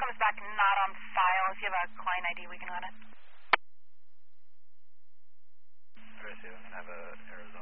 comes back not on file. If you have a client ID, we can run it. Tracy, I'm going to have a Arizona.